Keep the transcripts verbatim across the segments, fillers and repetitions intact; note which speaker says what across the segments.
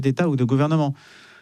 Speaker 1: d'État ou de gouvernement.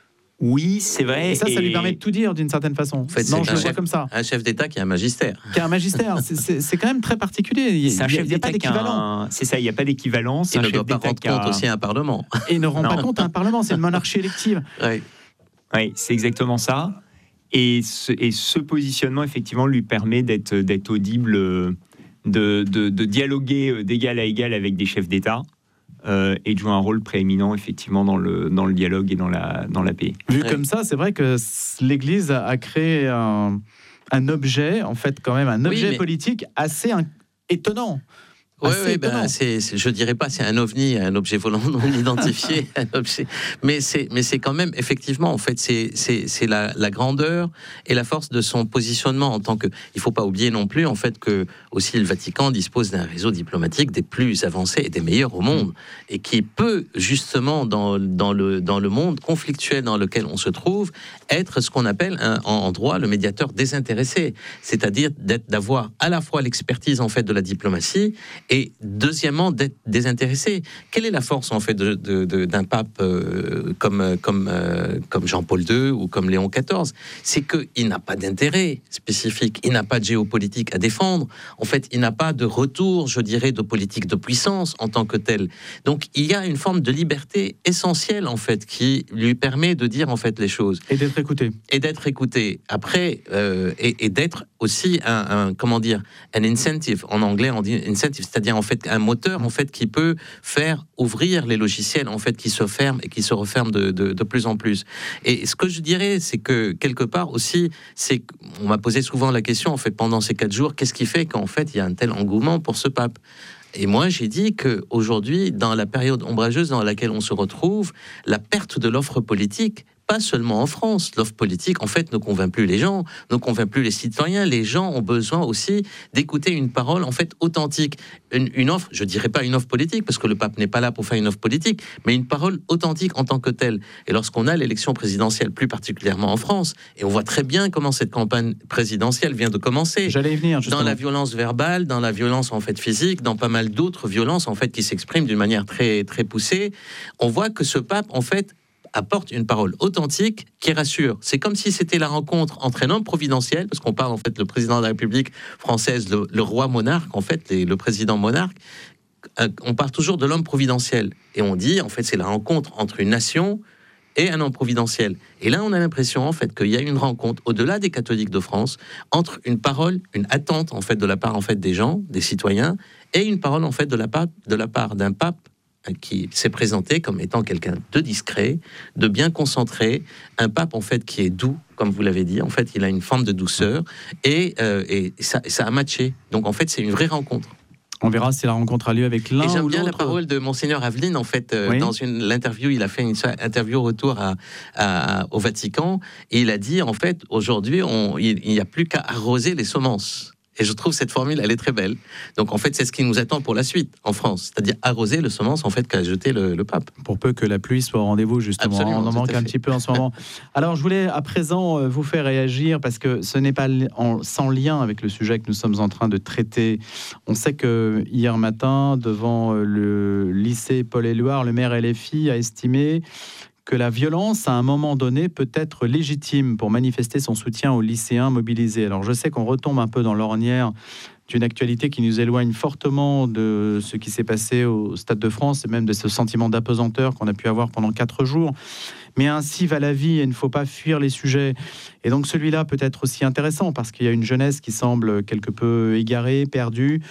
Speaker 2: Oui, c'est vrai.
Speaker 1: Et ça, ça
Speaker 2: et...
Speaker 1: lui permet de tout dire d'une certaine façon.
Speaker 3: En fait,
Speaker 1: non,
Speaker 3: c'est
Speaker 1: je le
Speaker 3: un
Speaker 1: vois
Speaker 3: chef,
Speaker 1: comme ça.
Speaker 3: Un chef d'État qui a un magistère.
Speaker 1: Qui a un magistère. C'est, c'est, c'est quand même très particulier. Il
Speaker 2: C'est un
Speaker 1: n'y a,
Speaker 2: chef
Speaker 1: il y a pas
Speaker 2: d'État qui a
Speaker 1: d'équivalent.
Speaker 2: un... C'est ça, il n'y a pas d'équivalent. C'est
Speaker 3: Il
Speaker 2: un
Speaker 3: ne
Speaker 2: chef
Speaker 3: doit pas
Speaker 2: d'État
Speaker 3: rendre
Speaker 2: qui a...
Speaker 3: compte aussi à un Parlement.
Speaker 1: Et il ne rend
Speaker 2: Non.
Speaker 1: pas compte à un Parlement. C'est une monarchie élective.
Speaker 3: Oui,
Speaker 2: ouais, c'est exactement ça. Et ce, et ce positionnement, effectivement, lui permet d'être, d'être audible, de, de, de dialoguer d'égal à égal avec des chefs d'État. Euh, et de jouer un rôle prééminent effectivement dans le, dans le dialogue et dans la, dans la paix.
Speaker 1: Vu
Speaker 3: Ouais.
Speaker 1: comme ça, c'est vrai que l'Église a créé un, un objet, en fait quand même un objet
Speaker 3: oui, mais...
Speaker 1: politique assez un, étonnant.
Speaker 3: Oui,
Speaker 1: ouais,
Speaker 3: ben, c'est, c'est, je dirais pas c'est un ovni, un objet volant non identifié, un objet, mais c'est, mais c'est quand même effectivement en fait c'est, c'est, c'est la, la grandeur et la force de son positionnement en tant que. Il faut pas oublier non plus en fait que aussi le Vatican dispose d'un réseau diplomatique des plus avancés et des meilleurs au monde et qui peut justement dans, dans le dans le monde conflictuel dans lequel on se trouve être ce qu'on appelle un, en, en droit le médiateur désintéressé, c'est-à-dire d'être, d'avoir à la fois l'expertise en fait de la diplomatie. Et deuxièmement, d'être désintéressé. Quelle est la force en fait de, de, de, d'un pape euh, comme, comme, euh, comme Jean-Paul deux ou comme Léon quatorze? C'est qu'il n'a pas d'intérêt spécifique, il n'a pas de géopolitique à défendre. En fait, il n'a pas de retour, je dirais, de politique de puissance en tant que tel. Donc, il y a une forme de liberté essentielle en fait qui lui permet de dire en fait les choses
Speaker 1: et d'être écouté.
Speaker 3: Et d'être écouté. Après, euh, et, et d'être aussi un, un comment dire, un incentive. En anglais, on dit incentive. C'est-à-dire en fait un moteur en fait qui peut faire ouvrir les logiciels en fait qui se ferment et qui se referment de, de, de plus en plus. Et ce que je dirais, c'est que quelque part aussi, c'est on m'a posé souvent la question en fait pendant ces quatre jours, qu'est-ce qui fait qu'en fait il y a un tel engouement pour ce pape? Et moi, j'ai dit qu'aujourd'hui, dans la période ombrageuse dans laquelle on se retrouve, la perte de l'offre politique, pas seulement en France, l'offre politique, en fait, ne convainc plus les gens, ne convainc plus les citoyens. Les gens ont besoin aussi d'écouter une parole, en fait, authentique. Une, une offre, je dirais pas une offre politique, parce que le pape n'est pas là pour faire une offre politique, mais une parole authentique en tant que telle. Et lorsqu'on a l'élection présidentielle, plus particulièrement en France, et on voit très bien comment cette campagne présidentielle vient de commencer.
Speaker 1: J'allais y venir, justement.
Speaker 3: Dans la violence verbale, dans la violence, en fait, physique, dans pas mal d'autres violences, en fait, qui s'expriment d'une manière très, très poussée, on voit que ce pape, en fait, apporte une parole authentique qui rassure. C'est comme si c'était la rencontre entre un homme providentiel, parce qu'on parle en fait le président de la République française, le, le roi monarque, en fait, les, le président monarque, euh, on parle toujours de l'homme providentiel. Et on dit, en fait, c'est la rencontre entre une nation et un homme providentiel. Et là, on a l'impression, en fait, qu'il y a une rencontre, au-delà des catholiques de France, entre une parole, une attente, en fait, de la part, en fait, des gens, des citoyens, et une parole, en fait, de la part, de la part d'un pape qui s'est présenté comme étant quelqu'un de discret, de bien concentré, un pape en fait qui est doux, comme vous l'avez dit. En fait, il a une forme de douceur et, euh, et ça, ça a matché. Donc en fait, c'est une vraie rencontre.
Speaker 1: On verra si la rencontre a lieu avec l'un ou l'autre.
Speaker 3: Et j'aime bien la parole de Monseigneur Aveline, en fait, euh, oui. Dans une, l'interview, il a fait une interview au retour à, à, au Vatican, et il a dit, en fait, aujourd'hui, on, il n'y a plus qu'à arroser les semences. Et je trouve cette formule, elle est très belle. Donc, en fait, c'est ce qui nous attend pour la suite, en France. C'est-à-dire arroser le semence, en fait, qu'a jeté le, le pape.
Speaker 1: Pour peu que la pluie soit au rendez-vous, justement. Absolument, on en manque un petit peu en ce moment. Alors, je voulais, à présent, vous faire réagir, parce que ce n'est pas en, sans lien avec le sujet que nous sommes en train de traiter. On sait que hier matin, devant le lycée Paul-Éluard, le maire L F I a estimé que la violence, à un moment donné, peut être légitime pour manifester son soutien aux lycéens mobilisés. Alors, je sais qu'on retombe un peu dans l'ornière d'une actualité qui nous éloigne fortement de ce qui s'est passé au Stade de France et même de ce sentiment d'apesanteur qu'on a pu avoir pendant quatre jours. Mais ainsi va la vie et il ne faut pas fuir les sujets. Et donc, celui-là peut être aussi intéressant parce qu'il y a une jeunesse qui semble quelque peu égarée, perdue.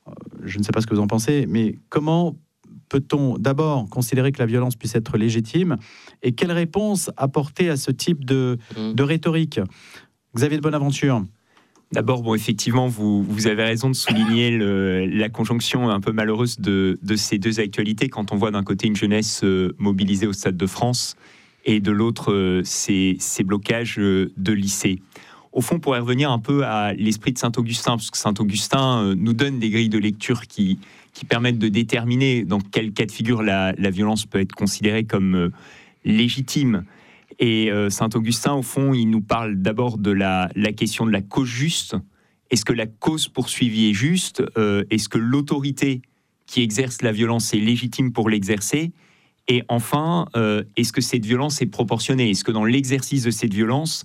Speaker 1: Je ne sais pas ce que vous en pensez, mais comment peut-on d'abord considérer que la violence puisse être légitime et quelle réponse apporter à ce type de, mmh. de rhétorique? Xavier de Bonaventure.
Speaker 2: D'abord, bon, effectivement, vous, vous avez raison de souligner le, la conjonction un peu malheureuse de, de ces deux actualités quand on voit d'un côté une jeunesse euh, mobilisée au Stade de France et de l'autre euh, ces, ces blocages euh, de lycées. Au fond, pour y revenir un peu à l'esprit de Saint-Augustin, parce que Saint-Augustin euh, nous donne des grilles de lecture qui, qui permettent de déterminer dans quel cas de figure la, la violence peut être considérée comme euh, légitime. Et euh, Saint-Augustin, au fond, il nous parle d'abord de la, la question de la cause juste. Est-ce que la cause poursuivie est juste ? euh, Est-ce que l'autorité qui exerce la violence est légitime pour l'exercer ? Et enfin, euh, est-ce que cette violence est proportionnée ? Est-ce que dans l'exercice de cette violence,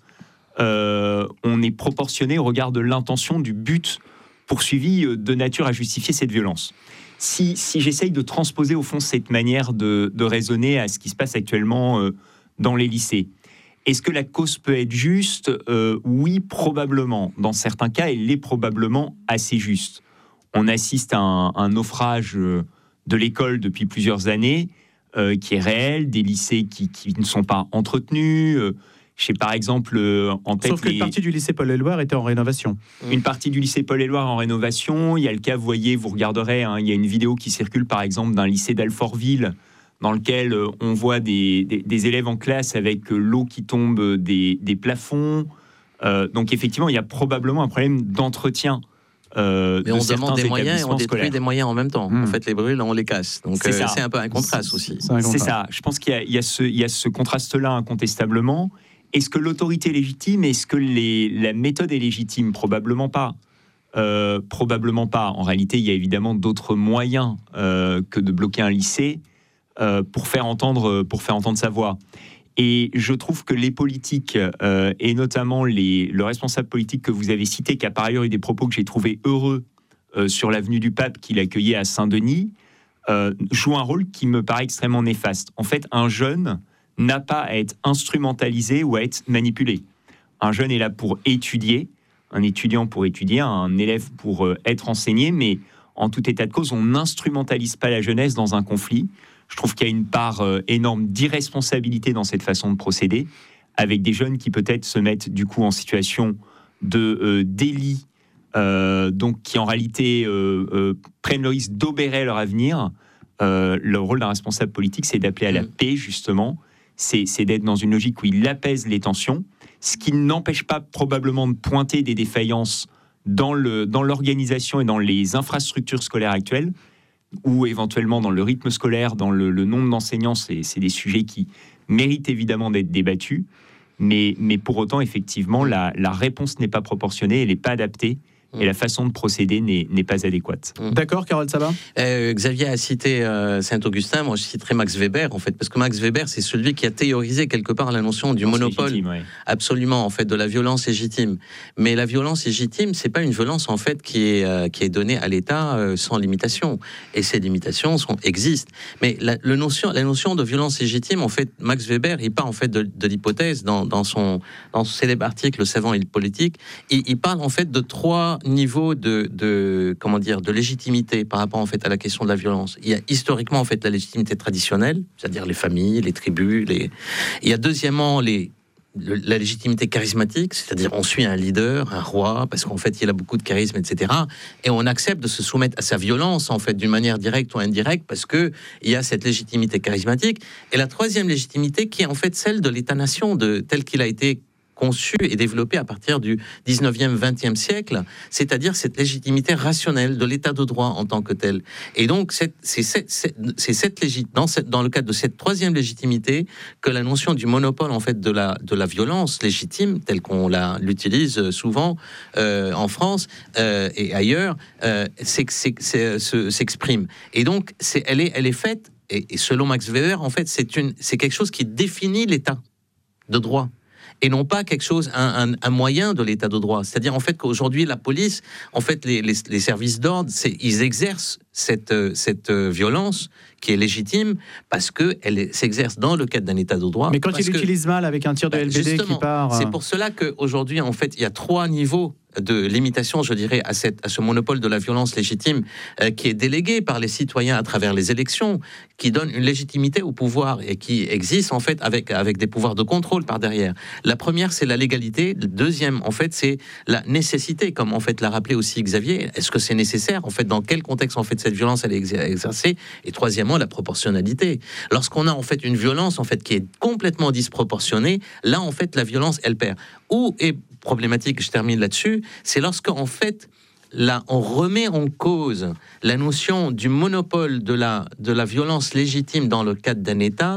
Speaker 2: euh, on est proportionné au regard de l'intention, du but poursuivi de nature à justifier cette violence ? Si, si j'essaye de transposer au fond cette manière de, de raisonner à ce qui se passe actuellement euh, dans les lycées, est-ce que la cause peut être juste ? euh, Oui, probablement. Dans certains cas, elle est probablement assez juste. On assiste à un, un naufrage de l'école depuis plusieurs années, euh, qui est réel, des lycées qui, qui ne sont pas entretenus. Euh, je sais par exemple euh, en tête.
Speaker 1: Sauf que
Speaker 2: les...
Speaker 1: une partie du lycée Paul-Éluard était en rénovation.
Speaker 2: Une partie du lycée Paul-Éluard en rénovation. Il y a le cas, vous voyez, vous regarderez, hein, il y a une vidéo qui circule par exemple d'un lycée d'Alfortville, dans lequel euh, on voit des, des, des élèves en classe avec euh, l'eau qui tombe des, des plafonds. Euh, donc effectivement, il y a probablement un problème d'entretien. Euh,
Speaker 3: Mais
Speaker 2: de
Speaker 3: on demande des moyens et on détruit
Speaker 2: scolaires.
Speaker 3: des moyens en même temps.
Speaker 1: Mmh.
Speaker 3: En fait, les brûle, on les casse. Donc c'est, euh, c'est un peu un contraste aussi.
Speaker 1: C'est,
Speaker 2: c'est ça. Je pense qu'il y a, il y a ce, il y a ce contraste-là incontestablement. Est-ce que l'autorité est légitime ? Est-ce que les, la méthode est légitime ? Probablement pas. Euh, probablement pas. En réalité, il y a évidemment d'autres moyens euh, que de bloquer un lycée euh, pour faire entendre, pour faire entendre sa voix. Et je trouve que les politiques, euh, et notamment les, le responsable politique que vous avez cité, qui a par ailleurs eu des propos que j'ai trouvés heureux euh, sur l'avenue du Pape qu'il accueillait à Saint-Denis, euh, joue un rôle qui me paraît extrêmement néfaste. En fait, un jeune n'a pas à être instrumentalisé ou à être manipulé. Un jeune est là pour étudier, un étudiant pour étudier, un élève pour euh, être enseigné, mais en tout état de cause, on n'instrumentalise pas la jeunesse dans un conflit. Je trouve qu'il y a une part euh, énorme d'irresponsabilité dans cette façon de procéder, avec des jeunes qui peut-être se mettent du coup en situation de euh, délit, euh, donc qui en réalité euh, euh, prennent le risque d'obérer leur avenir. Euh, le rôle d'un responsable politique, c'est d'appeler à la paix, justement. C'est, c'est d'être dans une logique où il apaise les tensions, ce qui n'empêche pas probablement de pointer des défaillances dans, le, dans l'organisation et dans les infrastructures scolaires actuelles, ou éventuellement dans le rythme scolaire, dans le, le nombre d'enseignants. C'est, c'est des sujets qui méritent évidemment d'être débattus, mais, mais pour autant, effectivement, la, la réponse n'est pas proportionnée, elle n'est pas adaptée, et la façon de procéder n'est, n'est pas adéquate.
Speaker 1: D'accord, Carole Sabat ?
Speaker 3: euh, Xavier a cité euh, Saint-Augustin, moi je citerai Max Weber, en fait, parce que Max Weber, c'est celui qui a théorisé quelque part la notion du monopole, légitime, ouais. Absolument, en fait, de la violence légitime. Mais la violence légitime, c'est pas une violence, en fait, qui est, euh, qui est donnée à l'État euh, sans limitation. Et ces limitations sont, existent. Mais la, le notion, la notion de violence légitime, en fait, Max Weber, il part, en fait, de, de l'hypothèse, dans, dans, son, dans son célèbre article « Le savant et le politique », il, il parle, en fait, de trois niveau de, de comment dire de légitimité par rapport en fait à la question de la violence. Il y a historiquement en fait la légitimité traditionnelle, c'est-à-dire les familles, les tribus, les... il y a deuxièmement les la légitimité charismatique, c'est-à-dire on suit un leader, un roi, parce qu'en fait il a beaucoup de charisme, et cetera. Et on accepte de se soumettre à sa violence en fait d'une manière directe ou indirecte parce que il y a cette légitimité charismatique. Et la troisième légitimité qui est en fait celle de l'État-nation, de tel qu'il a été conçu et développé à partir du dix-neuvième, vingtième siècle, c'est-à-dire cette légitimité rationnelle de l'état de droit en tant que tel. Et donc, c'est, c'est, c'est, c'est cette légit- dans, cette, dans le cadre de cette troisième légitimité que la notion du monopole en fait de la, de la violence légitime, telle qu'on la, l'utilise souvent euh, en France euh, et ailleurs, euh, c'est, c'est, c'est, c'est, s'exprime. Et donc, c'est, elle, est, elle est faite, et, et selon Max Weber, en fait, c'est, une, c'est quelque chose qui définit l'état de droit. Et non pas quelque chose, un, un, un moyen de l'état de droit. C'est-à-dire en fait qu'aujourd'hui la police, en fait les, les, les services d'ordre, c'est, ils exercent cette, cette violence qui est légitime parce qu'elle s'exerce dans le cadre d'un état de droit.
Speaker 1: Mais quand ils l'utilisent mal avec un tir de L B D qui part...
Speaker 3: C'est pour cela qu'aujourd'hui, en fait, il y a trois niveaux de limitation, je dirais, à, cette, à ce monopole de la violence légitime euh, qui est délégué par les citoyens à travers les élections, qui donne une légitimité au pouvoir et qui existe en fait avec, avec des pouvoirs de contrôle par derrière. La première, c'est la légalité. Le deuxième, en fait, c'est la nécessité, comme en fait l'a rappelé aussi Xavier. Est-ce que c'est nécessaire? En fait, dans quel contexte en fait cette violence elle est exercée? Et troisièmement, la proportionnalité. Lorsqu'on a en fait une violence en fait qui est complètement disproportionnée, là en fait la violence elle perd. Où est problématique, je termine là-dessus, c'est lorsque en fait là on remet en cause la notion du monopole de la de la violence légitime dans le cadre d'un État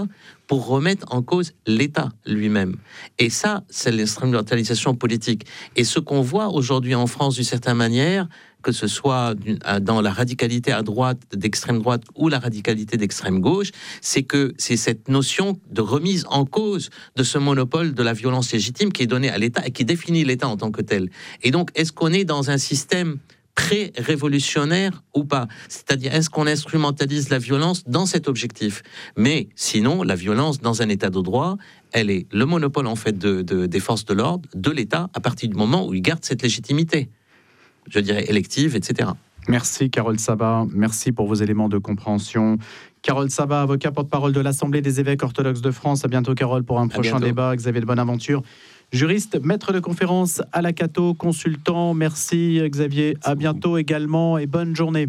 Speaker 3: pour remettre en cause l'État lui-même. Et ça, c'est l'instrumentalisation politique. Et ce qu'on voit aujourd'hui en France, d'une certaine manière, que ce soit dans la radicalité à droite, d'extrême droite, ou la radicalité d'extrême gauche, c'est que c'est cette notion de remise en cause de ce monopole de la violence légitime qui est donné à l'État et qui définit l'État en tant que tel. Et donc, est-ce qu'on est dans un système pré-révolutionnaire ou pas? C'est-à-dire, est-ce qu'on instrumentalise la violence dans cet objectif? Mais sinon, la violence dans un état de droit, elle est le monopole en fait de, de, des forces de l'ordre, de l'État, à partir du moment où il garde cette légitimité, je dirais élective, et cetera.
Speaker 1: Merci Carole Sabat, merci pour vos éléments de compréhension. Carole Sabat, avocat porte-parole de l'Assemblée des évêques orthodoxes de France. À bientôt Carole pour un prochain débat. Xavier de Bonaventure, juriste, maître de conférence à la Cato, consultant. Merci Xavier, à bientôt également et bonne journée.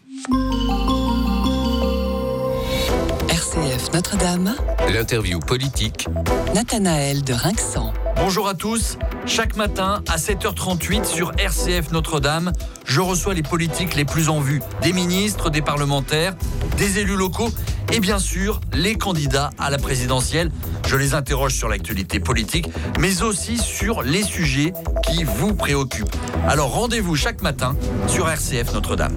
Speaker 4: R C F Notre-Dame.
Speaker 5: L'interview politique.
Speaker 4: Nathanaël de Rinxan.
Speaker 6: Bonjour à tous. Chaque matin à sept heures trente-huit sur R C F Notre-Dame, je reçois les politiques les plus en vue, des ministres, des parlementaires, des élus locaux et bien sûr les candidats à la présidentielle. Je les interroge sur l'actualité politique, mais aussi sur les sujets qui vous préoccupent. Alors rendez-vous chaque matin sur R C F Notre-Dame.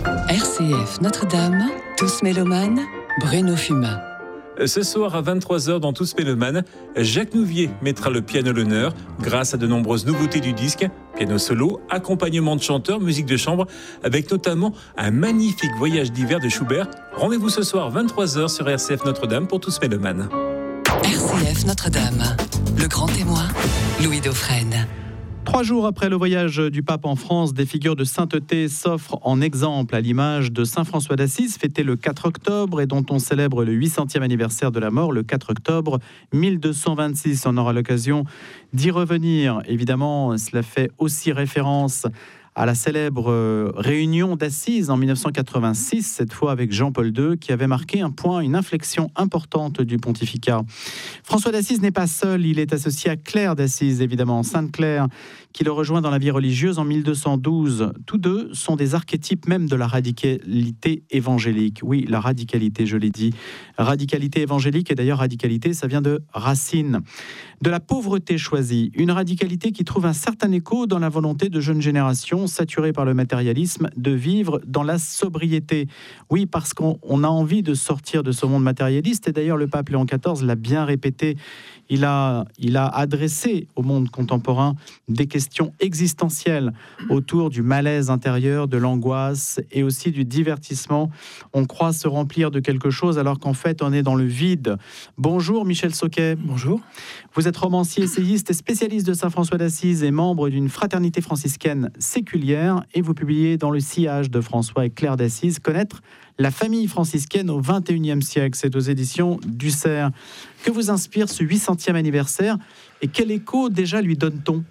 Speaker 4: R C F Notre-Dame, tous mélomanes, Bruno Fumain.
Speaker 7: Ce soir à vingt-trois heures dans Tous Mélomanes, Jacques Nouvier mettra le piano à l'honneur grâce à de nombreuses nouveautés du disque. Piano solo, accompagnement de chanteurs, musique de chambre, avec notamment un magnifique voyage d'hiver de Schubert. Rendez-vous ce soir vingt-trois heures sur R C F Notre-Dame pour Tous Mélomanes.
Speaker 4: R C F Notre-Dame, le grand témoin, Louis Dauphren.
Speaker 1: Trois jours après le voyage du pape en France, des figures de sainteté s'offrent en exemple à l'image de Saint François d'Assise, fêté le quatre octobre et dont on célèbre le huit centième anniversaire de la mort le quatre octobre mille deux cent vingt-six. On aura l'occasion d'y revenir. Évidemment, cela fait aussi référence à la célèbre réunion d'Assise en mille neuf cent quatre-vingt-six, cette fois avec Jean-Paul deux, qui avait marqué un point, une inflexion importante du pontificat. François d'Assise n'est pas seul, il est associé à Claire d'Assise, évidemment, Sainte Claire, qui le rejoint dans la vie religieuse en mille deux cent douze. Tous deux sont des archétypes même de la radicalité évangélique. Oui, la radicalité, je l'ai dit. Radicalité évangélique, et d'ailleurs radicalité, ça vient de racine. De la pauvreté choisie, une radicalité qui trouve un certain écho dans la volonté de jeunes générations saturées par le matérialisme de vivre dans la sobriété. Oui, parce qu'on on a envie de sortir de ce monde matérialiste, et d'ailleurs le pape Léon quatorze l'a bien répété. Il a, il a adressé au monde contemporain des questions existentielles autour du malaise intérieur, de l'angoisse et aussi du divertissement. On croit se remplir de quelque chose alors qu'en fait on est dans le vide. Bonjour Michel Sauquet.
Speaker 8: Bonjour.
Speaker 1: Vous êtes romancier, essayiste et spécialiste de Saint François d'Assise et membre d'une fraternité franciscaine séculière, et vous publiez dans le sillage de François et Claire d'Assise Connaître la famille franciscaine au vingt et unième siècle. C'est aux éditions du Cerf. Que vous inspire ce huit centième anniversaire et quel écho déjà lui donne-t-on?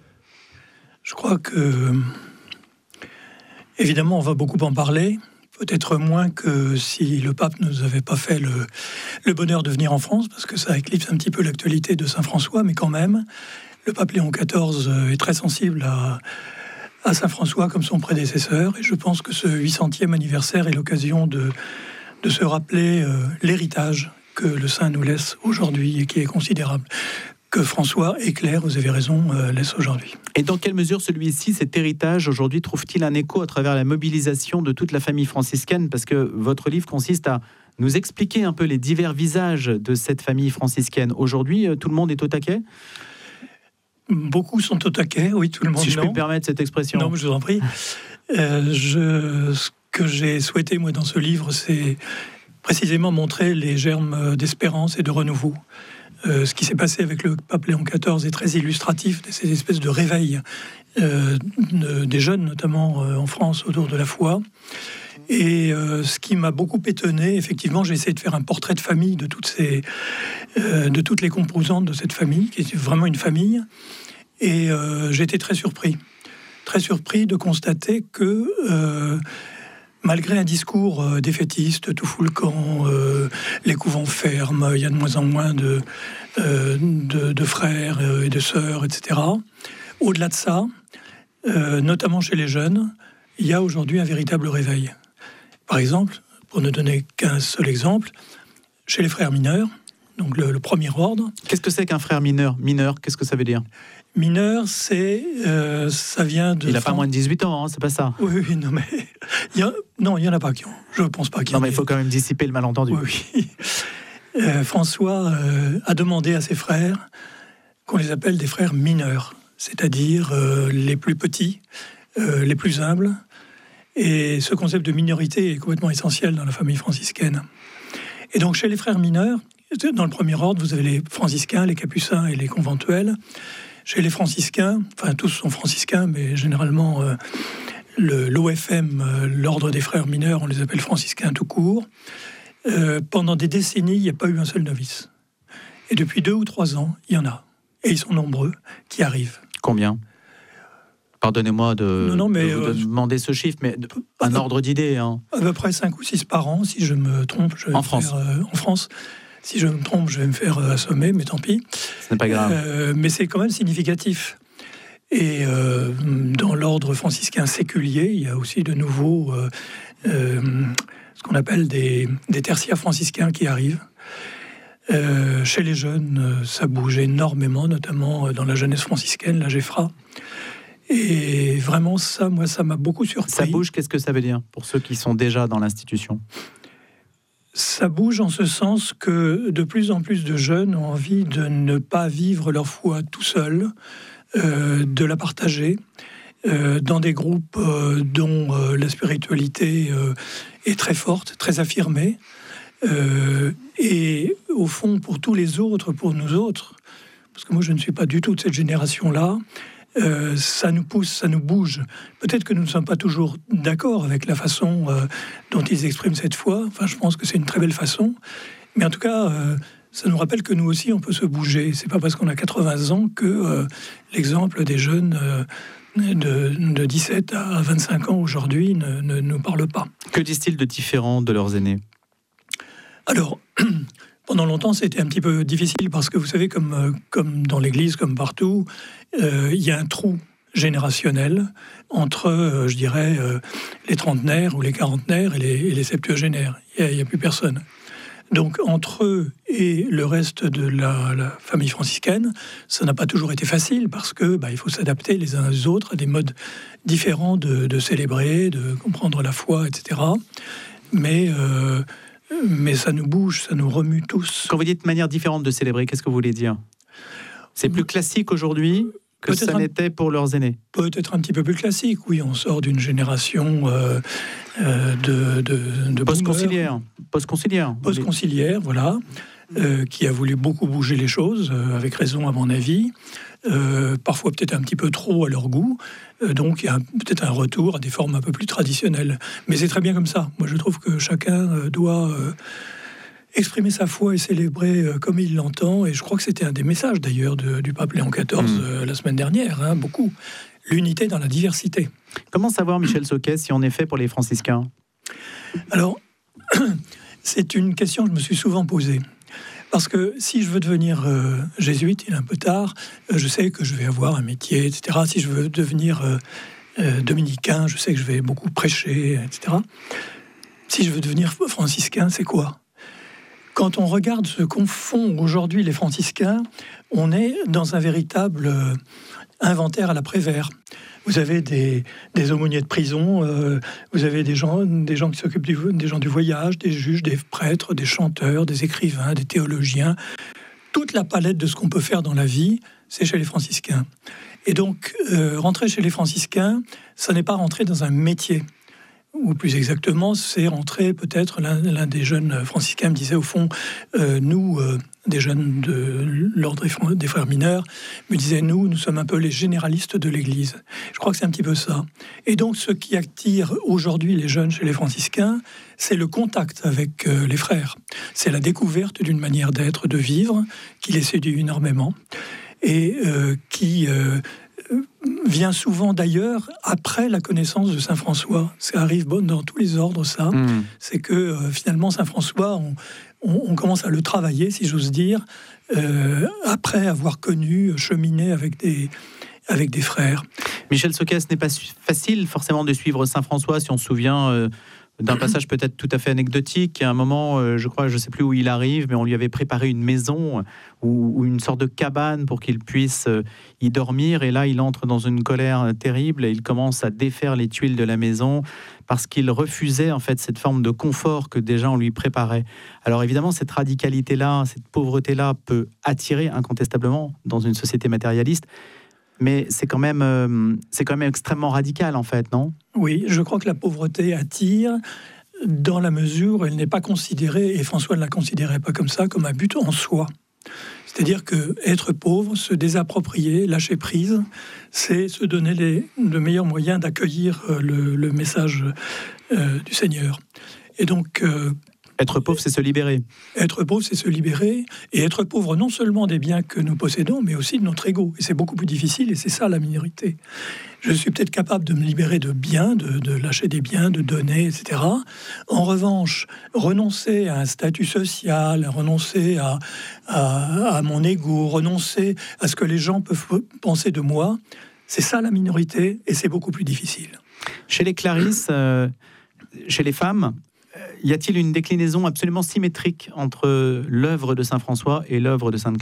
Speaker 8: Je crois que, évidemment, on va beaucoup en parler. Peut-être moins que si le pape ne nous avait pas fait le, le bonheur de venir en France, parce que ça éclipse un petit peu l'actualité de Saint François, mais quand même, le pape Léon quatorze est très sensible à, à Saint François comme son prédécesseur, et je pense que ce huit centième anniversaire est l'occasion de, de se rappeler euh, l'héritage que le saint nous laisse aujourd'hui et qui est considérable, que François et Claire, vous avez raison, euh, laissent aujourd'hui.
Speaker 1: Et dans quelle mesure celui-ci, cet héritage, aujourd'hui, trouve-t-il un écho à travers la mobilisation de toute la famille franciscaine? Parce que votre livre consiste à nous expliquer un peu les divers visages de cette famille franciscaine. Aujourd'hui, tout le monde est au taquet?
Speaker 8: Beaucoup sont au taquet, oui, tout le monde.
Speaker 1: Si je
Speaker 8: non.
Speaker 1: peux me permettre cette expression.
Speaker 8: Non, je vous en prie. Euh, je, ce que j'ai souhaité, moi, dans ce livre, c'est précisément montrer les germes d'espérance et de renouveau. Euh, ce qui s'est passé avec le pape Léon quatorze est très illustratif de ces espèces de réveils euh, de, des jeunes, notamment euh, en France, autour de la foi. Et euh, ce qui m'a beaucoup étonné, effectivement, j'ai essayé de faire un portrait de famille de toutes, ces, euh, de toutes les composantes de cette famille, qui est vraiment une famille. Et euh, j'ai été très surpris. Très surpris de constater que... Euh, Malgré un discours euh, défaitiste, tout fout le camp, euh, les couvents ferment, il y a de moins en moins de, euh, de, de frères et de sœurs, et cetera. Au-delà de ça, euh, notamment chez les jeunes, il y a aujourd'hui un véritable réveil. Par exemple, pour ne donner qu'un seul exemple, chez les frères mineurs, donc le, le premier ordre.
Speaker 1: Qu'est-ce que c'est qu'un frère mineur ? Mineur, qu'est-ce que ça veut dire ?
Speaker 8: Mineur, c'est, euh, ça vient de...
Speaker 1: Il n'a
Speaker 8: Fran-
Speaker 1: pas moins de dix-huit ans, hein, c'est pas ça ?
Speaker 8: Oui, oui, non, mais... Il y a, non, il n'y en a pas qui ont... Je ne pense pas qu'il y en
Speaker 1: Non, mais
Speaker 8: ait.
Speaker 1: il faut quand même dissiper le malentendu.
Speaker 8: Oui, oui. Euh, François euh, a demandé à ses frères qu'on les appelle des frères mineurs, c'est-à-dire euh, les plus petits, euh, les plus humbles. Et ce concept de minorité est complètement essentiel dans la famille franciscaine. Et donc, chez les frères mineurs, dans le premier ordre, vous avez les franciscains, les capucins et les conventuels. Chez les franciscains, enfin tous sont franciscains, mais généralement euh, le, l'O F M, euh, l'ordre des frères mineurs, on les appelle franciscains tout court. Euh, pendant des décennies, il n'y a pas eu un seul novice. Et depuis deux ou trois ans, il y en a. Et ils sont nombreux qui arrivent.
Speaker 1: Combien ? Pardonnez-moi de,
Speaker 8: non, non, mais,
Speaker 1: de vous
Speaker 8: euh,
Speaker 1: demander ce chiffre, mais de, un ordre d'idée. Hein.
Speaker 8: À peu près cinq ou six par an, si je me trompe. Je vais
Speaker 1: en
Speaker 8: me
Speaker 1: France
Speaker 8: faire, euh, En France. Si je me trompe, je vais me faire euh, assommer, mais tant pis.
Speaker 1: Ce n'est pas grave.
Speaker 8: Euh, mais c'est quand même significatif. Et euh, dans l'ordre franciscain séculier, il y a aussi de nouveau euh, euh, ce qu'on appelle des, des tertiaires franciscains qui arrivent. Euh, chez les jeunes, ça bouge énormément, notamment dans la jeunesse franciscaine, la Geffra. Et vraiment, ça, moi, ça m'a beaucoup surpris.
Speaker 1: Ça bouge, qu'est-ce que ça veut dire pour ceux qui sont déjà dans l'institution ?
Speaker 8: Ça bouge en ce sens que de plus en plus de jeunes ont envie de ne pas vivre leur foi tout seuls, euh, de la partager euh, dans des groupes euh, dont euh, la spiritualité euh, est très forte, très affirmée. Euh, et au fond, pour tous les autres, pour nous autres, parce que moi je ne suis pas du tout de cette génération-là, Euh, ça nous pousse, ça nous bouge. Peut-être que nous ne sommes pas toujours d'accord avec la façon euh, dont ils expriment cette foi. Enfin, je pense que c'est une très belle façon. Mais en tout cas, euh, ça nous rappelle que nous aussi, on peut se bouger. C'est pas parce qu'on a quatre-vingts ans que euh, l'exemple des jeunes euh, de, de dix-sept à vingt-cinq ans aujourd'hui ne, ne nous parle pas.
Speaker 1: Que disent-ils de différent de leurs aînés ?
Speaker 8: Alors... Pendant longtemps, c'était un petit peu difficile parce que vous savez, comme, comme dans l'Église, comme partout, euh, il y a un trou générationnel entre, euh, je dirais, euh, les trentenaires ou les quarantenaires et les, et les septuagénaires. Il n'y a, a plus personne. Donc, entre eux et le reste de la, la famille franciscaine, ça n'a pas toujours été facile parce que bah, il faut s'adapter les uns aux autres à des modes différents de, de célébrer, de comprendre la foi, et cetera. Mais... Euh, Mais ça nous bouge, ça nous remue tous.
Speaker 1: Quand vous dites manière différente de célébrer, qu'est-ce que vous voulez dire ? C'est plus classique aujourd'hui que
Speaker 8: peut-être
Speaker 1: ça
Speaker 8: un...
Speaker 1: n'était pour leurs aînés ?
Speaker 8: Peut-être un petit peu plus classique, oui. On sort d'une génération euh, euh, de, de, de
Speaker 1: post-conciliaire. Post-conciliaire.
Speaker 8: Post-conciliaire, voilà. Euh, qui a voulu beaucoup bouger les choses, euh, avec raison à mon avis. Euh, parfois peut-être un petit peu trop à leur goût. Euh, donc il y a un, peut-être un retour à des formes un peu plus traditionnelles. Mais c'est très bien comme ça. Moi je trouve que chacun euh, doit euh, exprimer sa foi et célébrer euh, comme il l'entend. Et je crois que c'était un des messages d'ailleurs de, du pape Léon quatorze mmh. euh, la semaine dernière, hein, beaucoup. L'unité dans la diversité.
Speaker 1: Comment savoir, Michel Soquet, si on est fait pour les franciscains ?
Speaker 8: Alors, c'est une question que je me suis souvent posée. Parce que si je veux devenir euh, jésuite, il est un peu tard, euh, je sais que je vais avoir un métier, et cetera. Si je veux devenir euh, euh, dominicain, je sais que je vais beaucoup prêcher, et cetera. Si je veux devenir franciscain, c'est quoi ? Quand on regarde ce qu'ont font aujourd'hui les franciscains, on est dans un véritable euh, inventaire à la Prévert. Vous avez des, des aumôniers de prison, euh, vous avez des gens, des gens qui s'occupent du, des gens du voyage, des juges, des prêtres, des chanteurs, des écrivains, des théologiens. Toute la palette de ce qu'on peut faire dans la vie, c'est chez les franciscains. Et donc, euh, rentrer chez les franciscains, ça n'est pas rentrer dans un métier. Ou plus exactement, c'est rentrer, peut-être, l'un, l'un des jeunes franciscains me disait, au fond, euh, nous, euh, des jeunes de l'ordre des frères mineurs, me disaient, nous, nous sommes un peu les généralistes de l'Église. Je crois que c'est un petit peu ça. Et donc, ce qui attire aujourd'hui les jeunes chez les franciscains, c'est le contact avec euh, les frères. C'est la découverte d'une manière d'être, de vivre, qui les séduit énormément, et euh, qui... Euh, vient souvent d'ailleurs après la connaissance de Saint François. Ça arrive dans tous les ordres, ça. Mmh. C'est que euh, finalement, Saint François, on, on, on commence à le travailler, si j'ose dire, euh, après avoir connu, cheminé avec des, avec des frères.
Speaker 1: Michel Soquet, ce n'est pas facile forcément de suivre Saint François, si on se souvient... Euh... d'un passage peut-être tout à fait anecdotique. À un moment, euh, je crois, je ne sais plus où il arrive, mais on lui avait préparé une maison ou, ou une sorte de cabane pour qu'il puisse euh, y dormir. Et là, il entre dans une colère terrible et il commence à défaire les tuiles de la maison parce qu'il refusait en fait cette forme de confort que déjà on lui préparait. Alors évidemment, cette radicalité-là, cette pauvreté-là peut attirer incontestablement dans une société matérialiste. Mais c'est quand même, euh, c'est quand même extrêmement radical, en fait, non ?
Speaker 8: Oui, je crois que la pauvreté attire dans la mesure où elle n'est pas considérée, et François ne la considérait pas comme ça, comme un but en soi. C'est-à-dire que être pauvre, se désapproprier, lâcher prise, c'est se donner les, le meilleur moyen d'accueillir le, le message euh, du Seigneur. Et donc... Euh,
Speaker 1: Être pauvre, c'est se libérer.
Speaker 8: Être pauvre, c'est se libérer. Et être pauvre non seulement des biens que nous possédons, mais aussi de notre ego. Et c'est beaucoup plus difficile, et c'est ça la minorité. Je suis peut-être capable de me libérer de biens, de, de lâcher des biens, de donner, et cetera. En revanche, renoncer à un statut social, renoncer à, à, à mon ego, renoncer à ce que les gens peuvent penser de moi, c'est ça la minorité, et c'est beaucoup plus difficile.
Speaker 1: Chez les Clarisses, euh, chez les femmes, y a-t-il une déclinaison absolument symétrique entre l'œuvre de saint François et l'œuvre de Sainte-Claire ?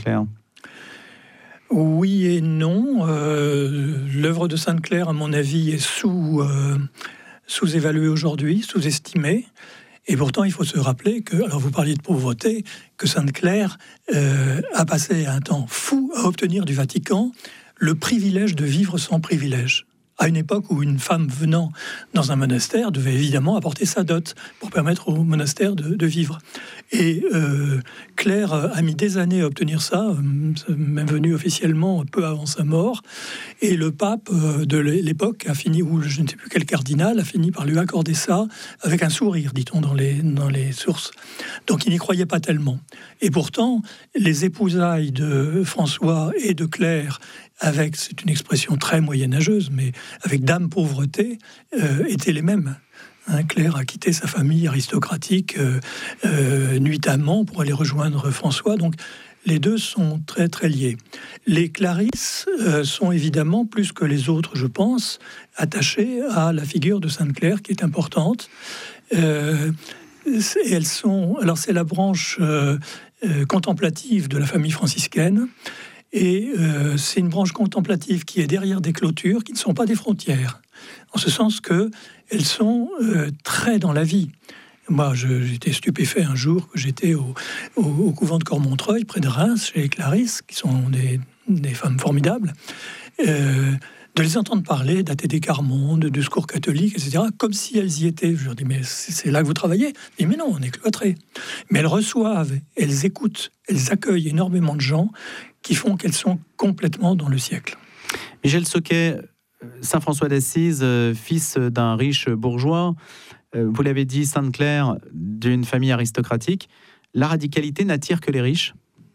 Speaker 8: Oui et non. Euh, l'œuvre de Sainte-Claire, à mon avis, est sous, euh, sous-évaluée aujourd'hui, sous-estimée. Et pourtant, il faut se rappeler que, alors vous parliez de pauvreté, que Sainte-Claire euh, a passé un temps fou à obtenir du Vatican le privilège de vivre sans privilège. À une époque où une femme venant dans un monastère devait évidemment apporter sa dot pour permettre au monastère de, de vivre. Et euh, Claire a mis des années à obtenir ça, même venu officiellement peu avant sa mort. Et le pape de l'époque a fini, ou je ne sais plus quel cardinal, a fini par lui accorder ça avec un sourire, dit-on dans les, dans les sources. Donc il n'y croyait pas tellement. Et pourtant, les épousailles de François et de Claire, avec, c'est une expression très moyenâgeuse, mais avec dame pauvreté, euh, étaient les mêmes. Hein, Claire a quitté sa famille aristocratique euh, euh, nuitamment pour aller rejoindre François. Donc les deux sont très très liés. Les Clarisses euh, sont évidemment, plus que les autres, je pense, attachées à la figure de Sainte-Claire qui est importante. Euh, et elles sont, alors c'est la branche euh, euh, contemplative de la famille franciscaine. Et euh, c'est une branche contemplative qui est derrière des clôtures qui ne sont pas des frontières, en ce sens qu'elles sont euh, très dans la vie. Moi, je, j'étais stupéfait un jour que j'étais au, au, au couvent de Cormontreuil, près de Reims, chez les Clarisses, qui sont des, des femmes formidables, euh, de les entendre parler d'Athée des Carmons, de, de secours catholique, et cetera, comme si elles y étaient. Je leur dis, mais c'est, c'est là que vous travaillez ? Je dis, mais non, on est cloîtrés. Mais elles reçoivent, elles écoutent, elles accueillent énormément de gens qui font qu'elles sont complètement dans le siècle.
Speaker 1: Michel Soquet, saint François d'Assise, fils d'un riche bourgeois, vous l'avez dit, Sainte-Claire, d'une famille aristocratique, la radicalité n'attire que les riches ?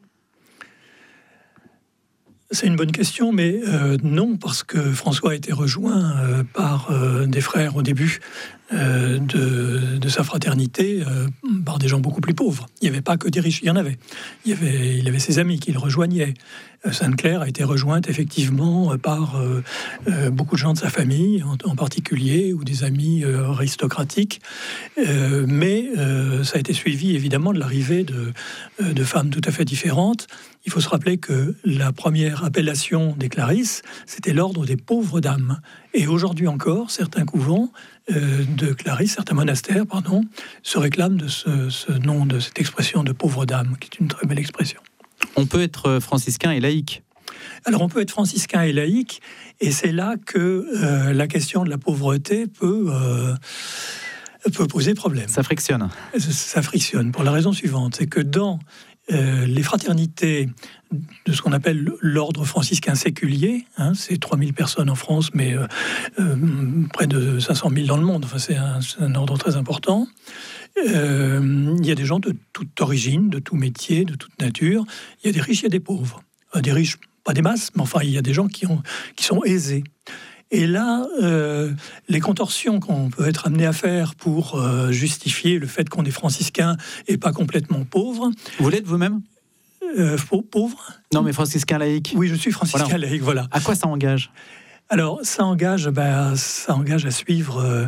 Speaker 8: C'est une bonne question, mais euh, non, parce que François a été rejoint euh, par euh, des frères au début euh, de, de sa fraternité, euh, par des gens beaucoup plus pauvres. Il n'y avait pas que des riches, il y en avait. Il y avait, il avait ses amis qui le rejoignaient. Euh, Sainte-Claire a été rejointe effectivement par euh, euh, beaucoup de gens de sa famille, en, en particulier, ou des amis euh, aristocratiques. Euh, mais euh, ça a été suivi évidemment de l'arrivée de, euh, de femmes tout à fait différentes. Il faut se rappeler que la première appellation des Clarisses, c'était l'ordre des pauvres dames. Et aujourd'hui encore, certains couvents euh, de Clarisses, certains monastères, pardon, se réclament de ce, ce nom, de cette expression de pauvre dame, qui est une très belle expression.
Speaker 1: On peut être franciscain et laïque.
Speaker 8: Alors on peut être franciscain et laïque, et c'est là que euh, la question de la pauvreté peut... Euh, peut poser problème.
Speaker 1: Ça frictionne.
Speaker 8: Ça frictionne, pour la raison suivante, c'est que dans euh, les fraternités de ce qu'on appelle l'ordre franciscain séculier, hein, c'est trois mille personnes en France, mais euh, euh, près de cinq cent mille dans le monde, enfin, c'est un, c'est un ordre très important. Euh, il y a des gens de toute origine, de tout métier, de toute nature. Il y a des riches, il y a des pauvres. Euh, des riches, pas des masses, mais enfin, il y a des gens qui, ont, qui sont aisés. Et là, euh, les contorsions qu'on peut être amené à faire pour euh, justifier le fait qu'on est franciscain et pas complètement pauvre.
Speaker 1: Vous l'êtes vous-même ?
Speaker 8: euh, Pauvre ?
Speaker 1: Non, mais franciscain laïque.
Speaker 8: Oui, je suis franciscain
Speaker 1: voilà.
Speaker 8: laïque, voilà.
Speaker 1: À quoi ça engage ?
Speaker 8: Alors, ça engage, ben, ça engage à suivre euh,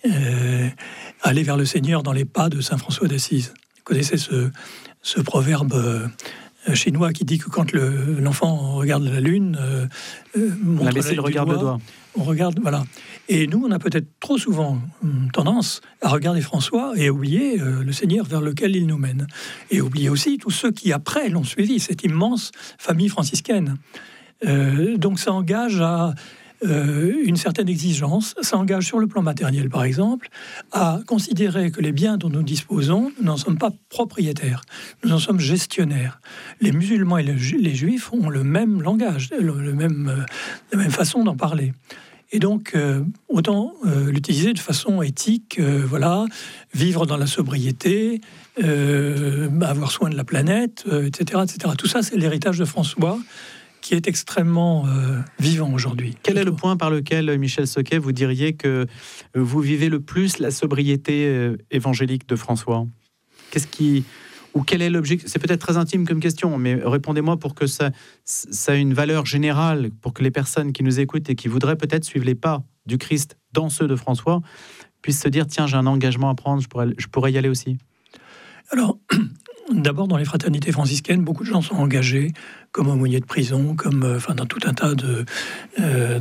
Speaker 8: euh, aller vers le Seigneur dans les pas de saint François d'Assise. Vous connaissez ce, ce proverbe euh, chinois qui dit que quand le, l'enfant regarde la lune, euh,
Speaker 1: montre l'imbécile regarde le doigt.
Speaker 8: On regarde, voilà. Et nous, on a peut-être trop souvent hum, tendance à regarder François et à oublier euh, le Seigneur vers lequel il nous mène. Et oublier aussi tous ceux qui, après, l'ont suivi, cette immense famille franciscaine. Euh, donc ça engage à euh, une certaine exigence, ça engage sur le plan matériel, par exemple, à considérer que les biens dont nous disposons, nous n'en sommes pas propriétaires, nous en sommes gestionnaires. Les musulmans et les, ju- les juifs ont le même langage, le, le même, euh, la même façon d'en parler. Et donc, euh, autant euh, l'utiliser de façon éthique, euh, voilà, vivre dans la sobriété, euh, avoir soin de la planète, euh, et cetera, et cetera. Tout ça, c'est l'héritage de François, qui est extrêmement euh, vivant aujourd'hui.
Speaker 1: Quel est le point par lequel, Michel Soquet, vous diriez que vous vivez le plus la sobriété euh, évangélique de François ? Qu'est-ce qui... Ou quel est l'objectif ? C'est peut-être très intime comme question, mais répondez-moi pour que ça, ça ait une valeur générale, pour que les personnes qui nous écoutent et qui voudraient peut-être suivre les pas du Christ dans ceux de François puissent se dire, tiens, j'ai un engagement à prendre, je pourrais, je pourrais y aller aussi.
Speaker 8: Alors, d'abord, dans les fraternités franciscaines, beaucoup de gens sont engagés comme aumôniers de prison, comme, euh, enfin, dans tout un tas de... Euh,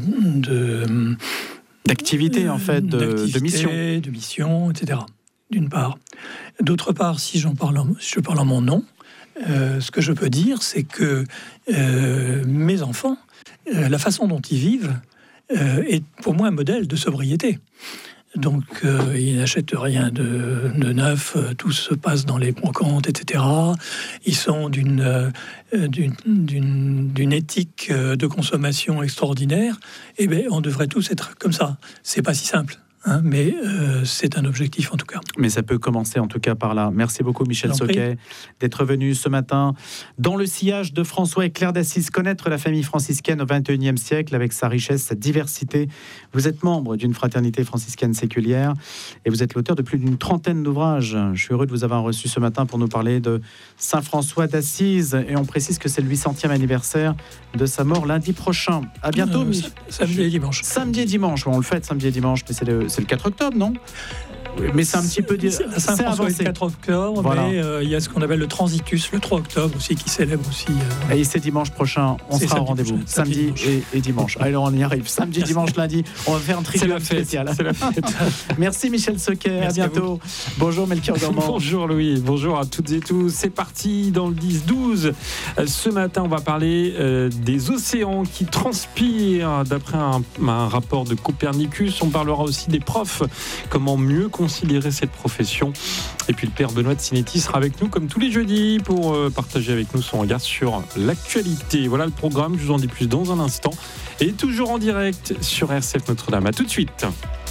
Speaker 8: de
Speaker 1: d'activités, en fait, de, de missions.
Speaker 8: De missions, et cetera. D'une part. D'autre part, si, j'en parle en, si je parle en mon nom, euh, ce que je peux dire, c'est que euh, mes enfants, euh, la façon dont ils vivent, euh, est pour moi un modèle de sobriété. Donc, euh, ils n'achètent rien de, de neuf, euh, tout se passe dans les brocantes, et cetera. Ils sont d'une, euh, d'une, d'une, d'une éthique euh, de consommation extraordinaire. Eh bien, on devrait tous être comme ça. C'est pas si simple. Hein, mais euh, c'est un objectif en tout cas.
Speaker 1: Mais ça peut commencer en tout cas par là. Merci beaucoup Michel Soquet d'être venu ce matin dans le sillage de François et Claire d'Assise, connaître la famille franciscaine au vingt et unième siècle avec sa richesse, sa diversité. Vous êtes membre d'une fraternité franciscaine séculière et vous êtes l'auteur de plus d'une trentaine d'ouvrages. Je suis heureux de vous avoir reçu ce matin pour nous parler de saint François d'Assise et on précise que c'est le huit centième anniversaire de sa mort lundi prochain. À bientôt.
Speaker 8: Euh, samedi et dimanche.
Speaker 1: Samedi et dimanche, on le fête samedi et dimanche, mais c'est le C'est le quatre octobre, non ? Mais c'est un petit peu...
Speaker 8: C'est, c'est, c'est avancé. Le quatre octobre, voilà. Mais euh, il y a ce qu'on appelle le Transitus, le trois octobre aussi, qui célèbre aussi... Euh,
Speaker 1: et c'est dimanche prochain, on c'est sera au rendez-vous. Prochain, samedi, samedi et, et dimanche. Allez, on y arrive. Samedi, dimanche, lundi, on va faire un trivial spécial. C'est la fête. Merci Michel Soquet, à bientôt. À Bonjour Melchior Gormand.
Speaker 7: Bonjour Louis, bonjour à toutes et tous. C'est parti dans le dix douze. Ce matin, on va parler euh, des océans qui transpirent d'après un, un rapport de Copernicus. On parlera aussi des profs, comment mieux considérer cette profession. Et puis le père Benoît de Sinetti sera avec nous comme tous les jeudis pour euh, partager avec nous son regard sur l'actualité. Voilà le programme, je vous en dis plus dans un instant. Et toujours en direct sur R C F Notre-Dame. À tout de suite.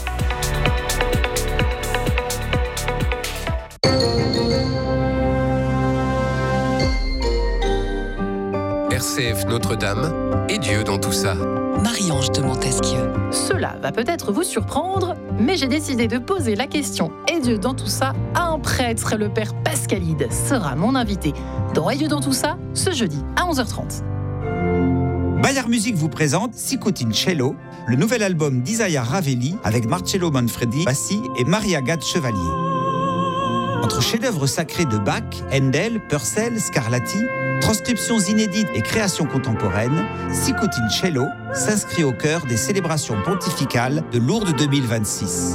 Speaker 5: R C F Notre-Dame et Dieu dans tout ça.
Speaker 4: Marie-Ange de Montesquieu.
Speaker 9: Cela va peut-être vous surprendre, mais j'ai décidé de poser la question « Et Dieu dans tout ça ?» à un prêtre, le père Pascalide sera mon invité dans « Et Dieu dans tout ça ?» ce jeudi à onze heures trente.
Speaker 10: Bayard Music vous présente Sicutin Cello, le nouvel album d'Isaiah Ravelli avec Marcello Manfredi, bassi et Marie-Agathe Chevalier. Entre chefs-d'œuvre sacrés de Bach, Handel, Purcell, Scarlatti, transcriptions inédites et créations contemporaines, Sicutin Cello s'inscrit au cœur des célébrations pontificales de Lourdes deux mille vingt-six.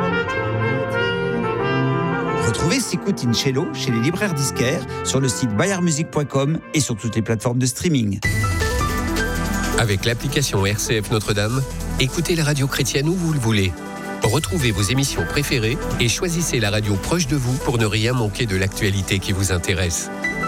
Speaker 10: Retrouvez Sicutin Cello chez les libraires disquaires, sur le site bayard music point com et sur toutes les plateformes de streaming.
Speaker 5: Avec l'application R C F Notre-Dame, écoutez la radio chrétienne où vous le voulez. Retrouvez vos émissions préférées et choisissez la radio proche de vous pour ne rien manquer de l'actualité qui vous intéresse.